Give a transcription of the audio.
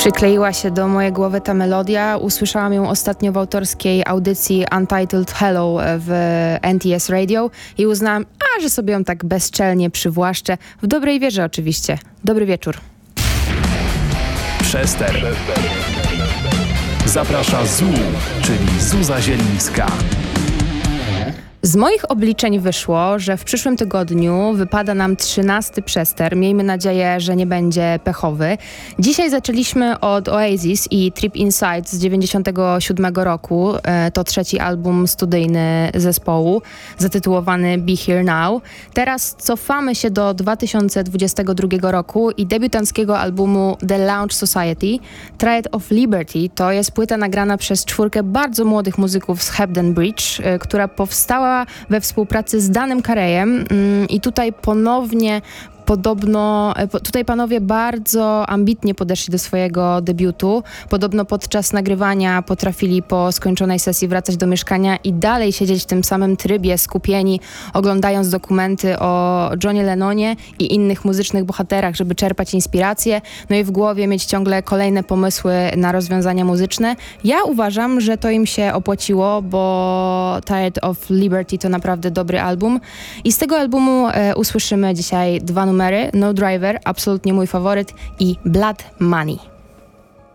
Przykleiła się do mojej głowy ta melodia. Usłyszałam ją ostatnio w autorskiej audycji Untitled Hello w NTS Radio i uznałam, że sobie ją tak bezczelnie przywłaszczę. W dobrej wierze oczywiście. Dobry wieczór. Przester. Zaprasza ZU, czyli Zuza Zielińska. Z moich obliczeń wyszło, że w przyszłym tygodniu wypada nam 13. przester. Miejmy nadzieję, że nie będzie pechowy. Dzisiaj zaczęliśmy od Oasis i Trip Inside z 97 roku. To trzeci album studyjny zespołu, zatytułowany Be Here Now. Teraz cofamy się do 2022 roku i debiutanckiego albumu The Lounge Society. Triad of Liberty to jest płyta nagrana przez czwórkę bardzo młodych muzyków z Hebden Bridge, która powstała we współpracy z Danem Careyem i tutaj tutaj panowie bardzo ambitnie podeszli do swojego debiutu. Podobno podczas nagrywania potrafili po skończonej sesji wracać do mieszkania i dalej siedzieć w tym samym trybie, skupieni, oglądając dokumenty o Johnie Lennonie i innych muzycznych bohaterach, żeby czerpać inspirację, no i w głowie mieć ciągle kolejne pomysły na rozwiązania muzyczne. Ja uważam, że to im się opłaciło, bo Tired of Liberty to naprawdę dobry album i z tego albumu usłyszymy dzisiaj dwa numery: No Driver, absolutnie mój faworyt, i Blood Money.